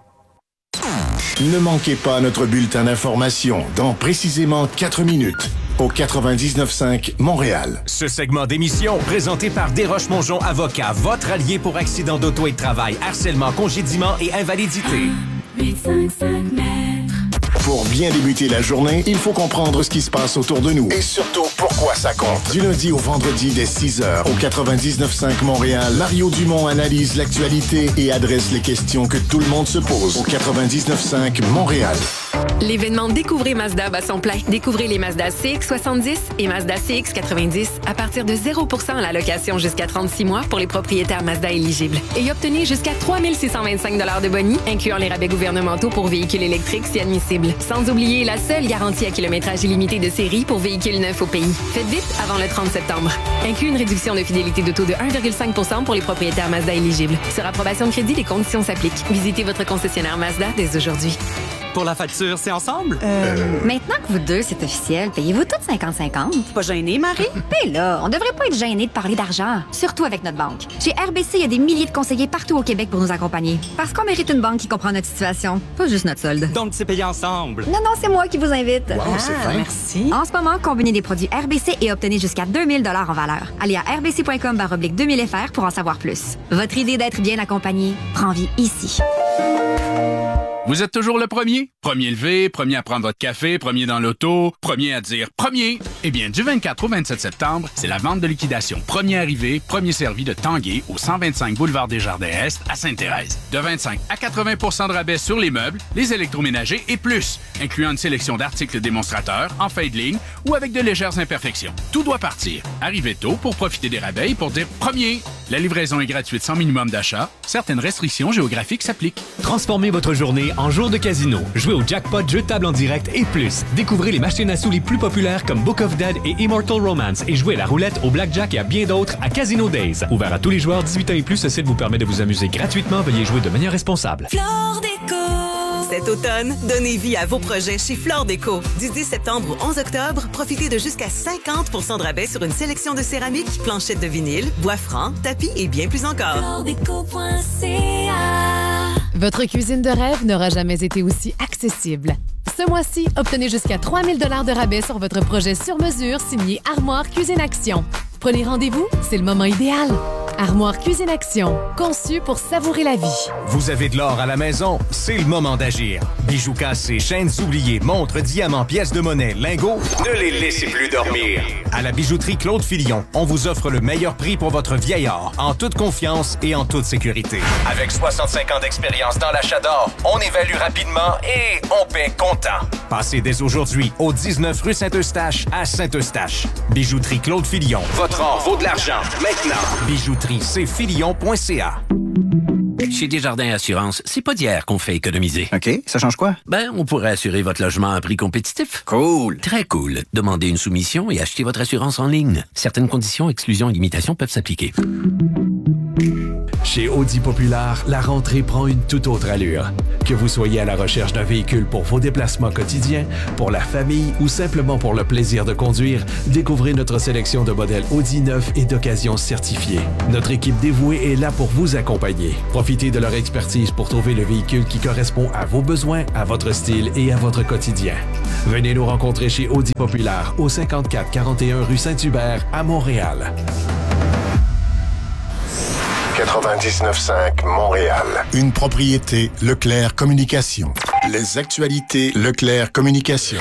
Ne manquez pas notre bulletin d'information dans précisément quatre minutes au quatre-vingt-dix-neuf cinq Montréal. Ce segment d'émission, présenté par Desroches-Mongeon Avocat, votre allié pour accident d'auto et de travail, harcèlement, congédiement et invalidité. huit cent cinquante mètres. Pour bien débuter la journée, il faut comprendre ce qui se passe autour de nous. Et surtout, pourquoi ça compte. Du lundi au vendredi dès six heures au quatre-vingt-dix-neuf cinq Montréal, Mario Dumont analyse l'actualité et adresse les questions que tout le monde se pose au quatre-vingt-dix-neuf cinq Montréal. L'événement Découvrez Mazda bat son plein. Découvrez les Mazda C X soixante-dix et Mazda C X quatre-vingt-dix à partir de zéro pour cent à la location jusqu'à trente-six mois pour les propriétaires Mazda éligibles. Et obtenez jusqu'à trois mille six cent vingt-cinq dollars de boni, incluant les rabais gouvernementaux pour véhicules électriques si admissibles. Sans oublier la seule garantie à kilométrage illimité de série pour véhicules neufs au pays. Faites vite avant le trente septembre. Inclut une réduction de fidélité de taux de un virgule cinq pour cent pour les propriétaires Mazda éligibles. Sur approbation de crédit, les conditions s'appliquent. Visitez votre concessionnaire Mazda dès aujourd'hui. Pour la facture, c'est ensemble? Euh... Maintenant que vous deux, c'est officiel, payez-vous toutes cinquante cinquante? Pas gêné, Marie? Mais là, on devrait pas être gêné de parler d'argent, surtout avec notre banque. Chez R B C, il y a des milliers de conseillers partout au Québec pour nous accompagner. Parce qu'on mérite une banque qui comprend notre situation, pas juste notre solde. Donc, c'est payé ensemble? Non, non, c'est moi qui vous invite. Wow, ah, c'est fin. Merci. En ce moment, combinez des produits R B C et obtenez jusqu'à deux mille dollars en valeur. Allez à r b c point com barre oblique deux mille F R pour en savoir plus. Votre idée d'être bien accompagné prend vie ici. Vous êtes toujours le premier? Premier levé, premier à prendre votre café, premier dans l'auto, premier à dire premier. Eh bien, du vingt-quatre au vingt-sept septembre, c'est la vente de liquidation premier arrivé, premier servi de Tanguay au cent vingt-cinq boulevard des Jardins-Est à Sainte-Thérèse. De vingt-cinq à quatre-vingts pour cent de rabais sur les meubles, les électroménagers et plus, incluant une sélection d'articles démonstrateurs, en fin de ligne ou avec de légères imperfections. Tout doit partir. Arrivez tôt pour profiter des rabais et pour dire premier. La livraison est gratuite sans minimum d'achat. Certaines restrictions géographiques s'appliquent. Transformez votre journée en jour de casino. Jouez au jackpot, jeu de table en direct et plus. Découvrez les machines à sous les plus populaires comme Book of Dead et Immortal Romance et jouez à la roulette, au blackjack et à bien d'autres à Casino Days. Ouvert à tous les joueurs dix-huit ans et plus, ce site vous permet de vous amuser gratuitement. Veuillez jouer de manière responsable. Flore Déco. Cet automne, donnez vie à vos projets chez Flore Déco. Du dix septembre au onze octobre, profitez de jusqu'à cinquante pour cent de rabais sur une sélection de céramique, planchettes de vinyle, bois franc, tapis et bien plus encore. flore déco point c a. Votre cuisine de rêve n'aura jamais été aussi accessible. Ce mois-ci, obtenez jusqu'à trois mille dollars de rabais sur votre projet sur mesure signé Armoire Cuisine Action. Prenez rendez-vous, c'est le moment idéal. Armoire Cuisine Action, conçue pour savourer la vie. Vous avez de l'or à la maison? C'est le moment d'agir. Bijoux cassés, chaînes oubliées, montres, diamants, pièces de monnaie, lingots, ne les laissez plus dormir. À la bijouterie Claude Filion, on vous offre le meilleur prix pour votre vieil or, en toute confiance et en toute sécurité. Avec soixante-cinq ans d'expérience dans l'achat d'or, on évalue rapidement et on paie comptant. Passez dès aujourd'hui au dix-neuf rue Saint-Eustache à Saint-Eustache. Bijouterie Claude Filion. Votre or vaut de l'argent. Maintenant. Bijouterie c filion point c a. Chez Desjardins Assurance, c'est pas d'hier qu'on fait économiser. OK, ça change quoi? Ben, on pourrait assurer votre logement à un prix compétitif. Cool. Très cool. Demandez une soumission et achetez votre assurance en ligne. Certaines conditions, exclusions et limitations peuvent s'appliquer. Chez Audi Populaire, la rentrée prend une toute autre allure. Que vous soyez à la recherche d'un véhicule pour vos déplacements quotidiens, pour la famille ou simplement pour le plaisir de conduire, découvrez notre sélection de modèles Audi neufs et d'occasion certifiés. Notre équipe dévouée est là pour vous accompagner. Profitez de leur expertise pour trouver le véhicule qui correspond à vos besoins, à votre style et à votre quotidien. Venez nous rencontrer chez Audi Populaire au cinquante-quatre quarante et un rue Saint-Hubert à Montréal. quatre-vingt-dix-neuf cinq Montréal. Une propriété Leclerc Communication. Les actualités Leclerc Communication.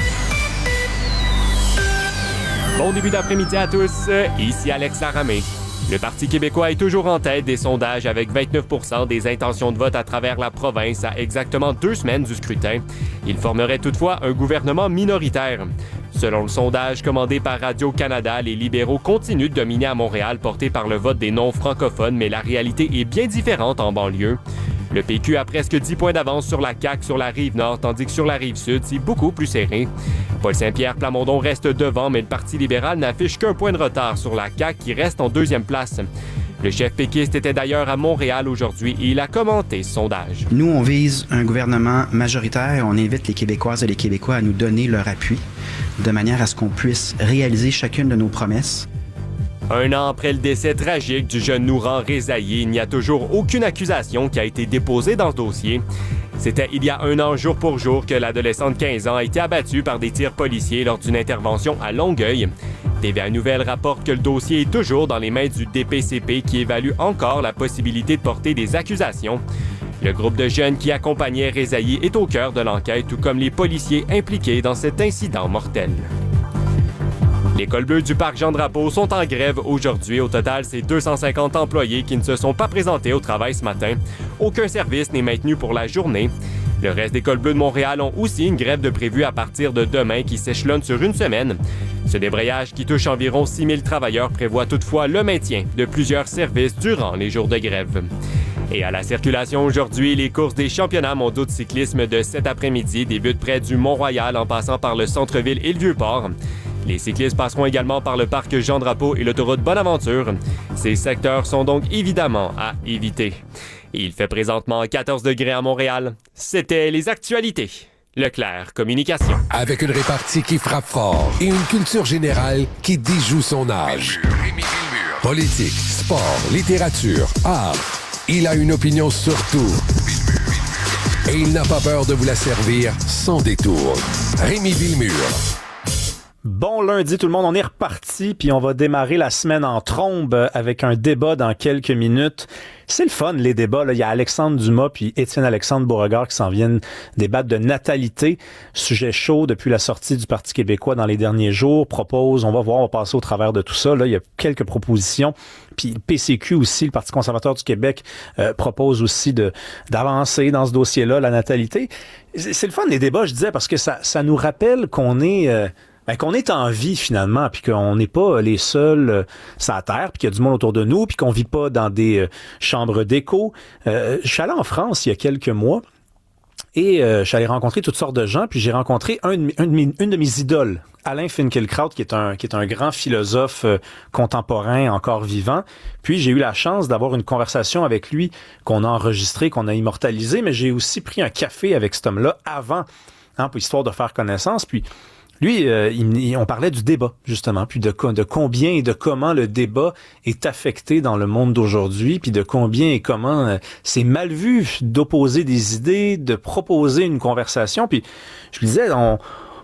Bon début d'après-midi à tous. Ici Alex Laramé. Le Parti québécois est toujours en tête des sondages avec vingt-neuf pour cent des intentions de vote à travers la province à exactement deux semaines du scrutin. Il formerait toutefois un gouvernement minoritaire. Selon le sondage commandé par Radio-Canada, les libéraux continuent de dominer à Montréal, portés par le vote des non-francophones, mais la réalité est bien différente en banlieue. Le P Q a presque dix points d'avance sur la C A Q sur la Rive-Nord, tandis que sur la Rive-Sud, c'est beaucoup plus serré. Paul Saint-Pierre Plamondon reste devant, mais le Parti libéral n'affiche qu'un point de retard sur la C A Q qui reste en deuxième place. Le chef péquiste était d'ailleurs à Montréal aujourd'hui et il a commenté ce sondage. Nous, on vise un gouvernement majoritaire. On invite les Québécoises et les Québécois à nous donner leur appui de manière à ce qu'on puisse réaliser chacune de nos promesses. Un an après le décès tragique du jeune Nouran Rézaï, il n'y a toujours aucune accusation qui a été déposée dans ce dossier. C'était il y a un an jour pour jour que l'adolescent de quinze ans a été abattu par des tirs policiers lors d'une intervention à Longueuil. T V A Nouvelles rapporte que le dossier est toujours dans les mains du D P C P qui évalue encore la possibilité de porter des accusations. Le groupe de jeunes qui accompagnait Rézaï est au cœur de l'enquête, tout comme les policiers impliqués dans cet incident mortel. L'école bleue du parc Jean-Drapeau sont en grève aujourd'hui. Au total, c'est deux cent cinquante employés qui ne se sont pas présentés au travail ce matin. Aucun service n'est maintenu pour la journée. Le reste des écoles bleues de Montréal ont aussi une grève de prévue à partir de demain qui s'échelonne sur une semaine. Ce débrayage qui touche environ six mille travailleurs prévoit toutefois le maintien de plusieurs services durant les jours de grève. Et à la circulation aujourd'hui, les courses des championnats mondiaux de cyclisme de cet après-midi débutent près du Mont-Royal en passant par le centre-ville et le Vieux-Port. Les cyclistes passeront également par le parc Jean-Drapeau et l'autoroute Bonaventure. Ces secteurs sont donc évidemment à éviter. Il fait présentement quatorze degrés à Montréal. C'était les actualités. Leclerc Communication. Avec une répartie qui frappe fort et une culture générale qui déjoue son âge. Politique, sport, littérature, art. Il a une opinion sur tout. Et il n'a pas peur de vous la servir sans détour. Rémi Villemure. Bon lundi tout le monde, on est reparti puis on va démarrer la semaine en trombe avec un débat dans quelques minutes. C'est le fun les débats, là. Il y a Alexandre Dumas puis Étienne-Alexandre Beauregard qui s'en viennent débattre de natalité, sujet chaud depuis la sortie du Parti québécois dans les derniers jours, propose, on va voir, on va passer au travers de tout ça, là, il y a quelques propositions. Puis le P C Q aussi, le Parti conservateur du Québec, euh, propose aussi de d'avancer dans ce dossier-là, la natalité. C'est, c'est le fun les débats, je disais, parce que ça ça nous rappelle qu'on est euh, Ben, qu'on est en vie finalement, puis qu'on n'est pas les seuls euh, sur la Terre, puis qu'il y a du monde autour de nous, puis qu'on vit pas dans des euh, chambres d'écho. Euh, je suis allé en France il y a quelques mois et euh, je suis allé rencontrer toutes sortes de gens, puis j'ai rencontré un de, un de mes, une de mes idoles, Alain Finkielkraut, qui est un qui est un grand philosophe euh, contemporain encore vivant. Puis j'ai eu la chance d'avoir une conversation avec lui qu'on a enregistrée, qu'on a immortalisée, mais j'ai aussi pris un café avec cet homme-là avant, hein, pour histoire de faire connaissance, puis lui, euh, il, on parlait du débat, justement, puis de, de combien et de comment le débat est affecté dans le monde d'aujourd'hui, puis de combien et comment euh, c'est mal vu d'opposer des idées, de proposer une conversation. Puis je lui disais, on,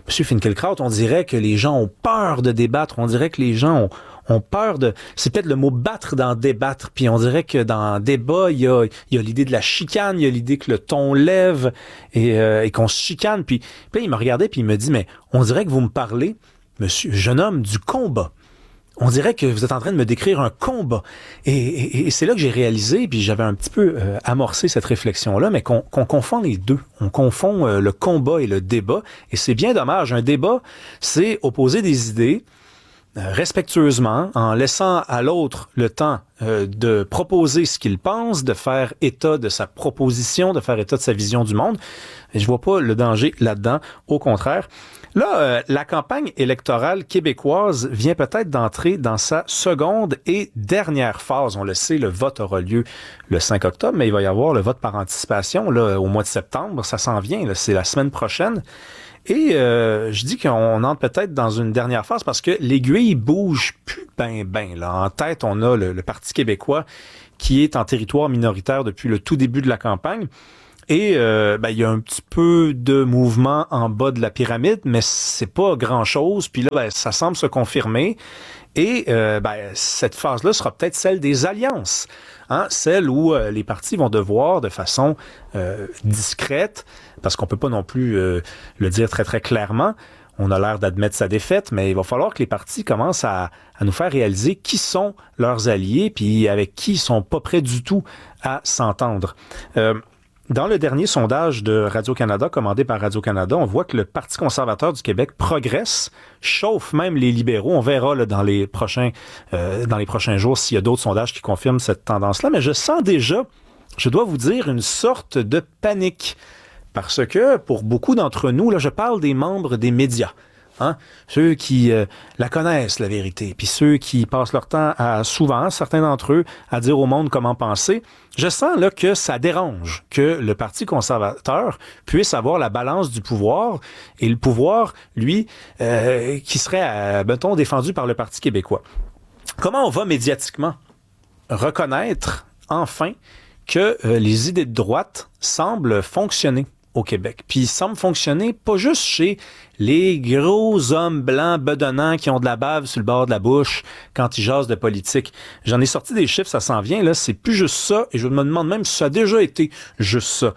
M. Finkielkraut, on dirait que les gens ont peur de débattre, on dirait que les gens ont, ont peur de... C'est peut-être le mot « battre » dans « débattre », puis on dirait que dans « débat », il y a, il y a l'idée de la chicane, il y a l'idée que le ton lève et, euh, et qu'on se chicane. Puis, puis là, il me regardait puis il me dit « Mais on dirait que vous me parlez, monsieur, jeune homme, du combat. » On dirait que vous êtes en train de me décrire un combat. Et, et, et c'est là que j'ai réalisé, puis j'avais un petit peu euh, amorcé cette réflexion-là, mais qu'on, qu'on confond les deux. On confond euh, le combat et le débat. Et c'est bien dommage. Un débat, c'est opposer des idées euh, respectueusement, en laissant à l'autre le temps euh, de proposer ce qu'il pense, de faire état de sa proposition, de faire état de sa vision du monde. Et je vois pas le danger là-dedans. Au contraire. Là, euh, la campagne électorale québécoise vient peut-être d'entrer dans sa seconde et dernière phase. On le sait, le vote aura lieu le cinq octobre, mais il va y avoir le vote par anticipation là, au mois de septembre. Ça s'en vient, là, c'est la semaine prochaine. Et euh, je dis qu'on entre peut-être dans une dernière phase parce que l'aiguille bouge plus ben ben. Là. En tête, on a le, le Parti québécois qui est en territoire minoritaire depuis le tout début de la campagne. Et euh, ben, il y a un petit peu de mouvement en bas de la pyramide, mais c'est pas grand-chose. Puis là, ben, ça semble se confirmer. Et euh, ben, cette phase-là sera peut-être celle des alliances, hein? Celle où euh, les partis vont devoir, de façon euh, discrète, parce qu'on peut pas non plus euh, le dire très, très clairement, on a l'air d'admettre sa défaite, mais il va falloir que les partis commencent à, à nous faire réaliser qui sont leurs alliés, puis avec qui ils sont pas prêts du tout à s'entendre. Euh, Dans le dernier sondage de Radio-Canada, commandé par Radio-Canada, on voit que le Parti conservateur du Québec progresse, chauffe même les libéraux. On verra là, dans les prochains euh, dans les prochains jours s'il y a d'autres sondages qui confirment cette tendance-là. Mais je sens déjà, je dois vous dire, une sorte de panique. Parce que pour beaucoup d'entre nous, là, je parle des membres des médias. Hein? Ceux qui euh, la connaissent, la vérité, puis ceux qui passent leur temps, à souvent, certains d'entre eux, à dire au monde comment penser. Je sens là que ça dérange que le Parti conservateur puisse avoir la balance du pouvoir et le pouvoir, lui, euh, qui serait, euh, mettons, défendu par le Parti québécois. Comment on va médiatiquement reconnaître, enfin, que euh, les idées de droite semblent fonctionner au Québec. Puis il semble fonctionner pas juste chez les gros hommes blancs bedonnants qui ont de la bave sur le bord de la bouche quand ils jasent de politique. J'en ai sorti des chiffres, ça s'en vient, là, c'est plus juste ça, et je me demande même si ça a déjà été juste ça.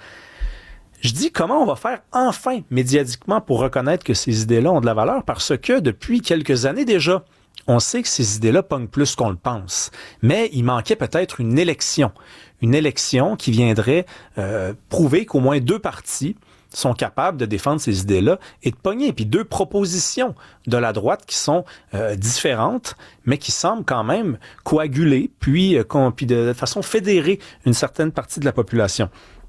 Je dis comment on va faire enfin médiatiquement pour reconnaître que ces idées-là ont de la valeur, parce que depuis quelques années déjà, on sait que ces idées-là pognent plus qu'on le pense. Mais il manquait peut-être une élection. Une élection qui viendrait euh, prouver qu'au moins deux partis sont capables de défendre ces idées-là et de pogner. Puis deux propositions de la droite qui sont euh, différentes, mais qui semblent quand même coaguler, puis, euh, puis de, de façon fédérer une certaine partie de la population.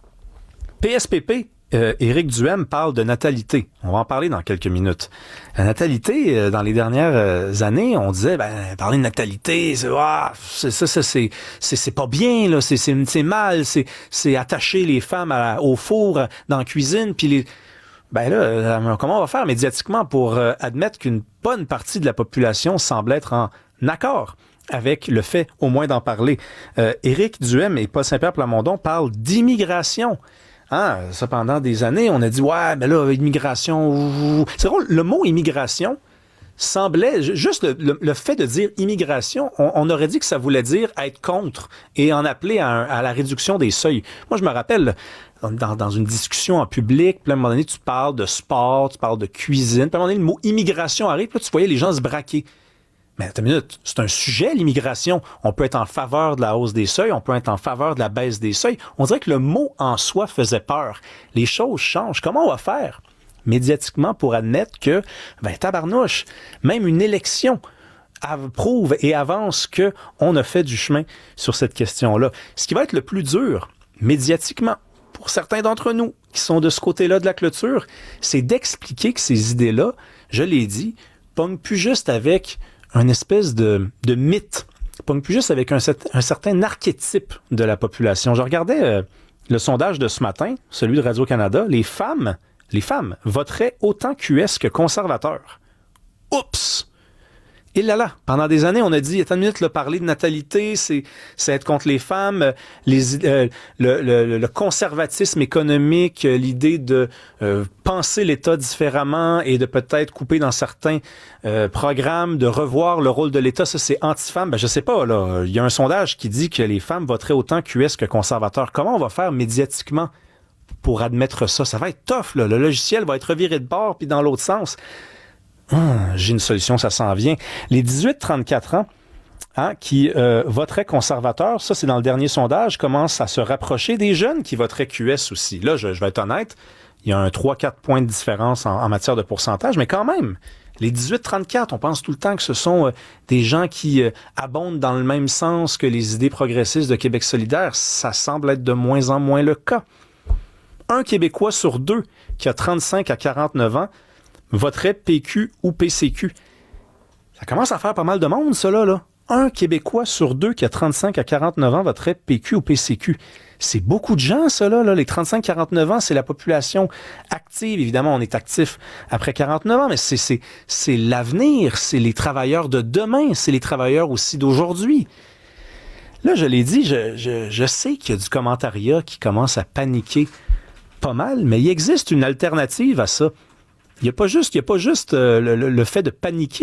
P S P P, Euh, Éric Duhem parle de natalité. On va en parler dans quelques minutes. La natalité, euh, dans les dernières euh, années, on disait, ben, parler de natalité, c'est, ah, c'est, ça, ça, c'est, c'est, c'est pas bien, là, c'est, c'est, c'est mal, c'est, c'est attacher les femmes à, au four, dans la cuisine, puis les, ben là, euh, comment on va faire médiatiquement pour euh, admettre qu'une bonne partie de la population semble être en accord avec le fait, au moins, d'en parler. Euh, Éric Duhem et Paul Saint-Pierre Plamondon parlent d'immigration. Hein, ça, pendant des années, on a dit, ouais, mais là, immigration... C'est drôle, le mot immigration semblait, juste le, le, le fait de dire immigration, on, on aurait dit que ça voulait dire être contre et en appeler à, un, à la réduction des seuils. Moi, je me rappelle, dans, dans une discussion en public, puis à un moment donné, tu parles de sport, tu parles de cuisine, puis à un moment donné, le mot immigration arrive, puis là, tu voyais les gens se braquer. Mais attends une minute, c'est un sujet, l'immigration. On peut être en faveur de la hausse des seuils, on peut être en faveur de la baisse des seuils. On dirait que le mot en soi faisait peur. Les choses changent. Comment on va faire médiatiquement pour admettre que, ben tabarnouche, même une élection prouve et avance qu'on a fait du chemin sur cette question-là. Ce qui va être le plus dur, médiatiquement, pour certains d'entre nous qui sont de ce côté-là de la clôture, c'est d'expliquer que ces idées-là, je l'ai dit, pognent plus juste avec un espèce de, de mythe, pas plus juste avec un, un certain archétype de la population. Je regardais euh, le sondage de ce matin, celui de Radio-Canada, les femmes, les femmes voteraient autant Q S que conservateurs. Oups! Et là là, pendant des années, on a dit, attends une minute, là, parler de natalité, c'est, c'est être contre les femmes, les, euh, le, le, le conservatisme économique, l'idée de euh, penser l'État différemment et de peut-être couper dans certains euh, programmes, de revoir le rôle de l'État, ça c'est anti-femme. Ben, je sais pas, là, il y a un sondage qui dit que les femmes voteraient autant Q S que conservateurs. Comment on va faire médiatiquement pour admettre ça? Ça va être tough, là. Le logiciel va être reviré de bord puis dans l'autre sens. Hum, j'ai une solution, ça s'en vient. Les dix-huit trente-quatre ans hein, qui euh, voteraient conservateurs, ça c'est dans le dernier sondage, commencent à se rapprocher des jeunes qui voteraient Q S aussi. Là, je, je vais être honnête, il y a un trois à quatre points de différence en, en matière de pourcentage, mais quand même, les dix-huit trente-quatre, on pense tout le temps que ce sont euh, des gens qui euh, abondent dans le même sens que les idées progressistes de Québec solidaire. Ça semble être de moins en moins le cas. Un Québécois sur deux qui a trente-cinq à quarante-neuf ans voterait P Q ou P C Q. Ça commence à faire pas mal de monde, ça, là. là. Un Québécois sur deux qui a trente-cinq à quarante-neuf ans voterait P Q ou P C Q. C'est beaucoup de gens, ça, là. là. Les trente-cinq à quarante-neuf ans, c'est la population active. Évidemment, on est actif après quarante-neuf ans, mais c'est, c'est, c'est l'avenir. C'est les travailleurs de demain. C'est les travailleurs aussi d'aujourd'hui. Là, je l'ai dit, je, je, je sais qu'il y a du commentariat qui commence à paniquer pas mal, mais il existe une alternative à ça. Il n'y a pas juste, il y a pas juste euh, le, le fait de paniquer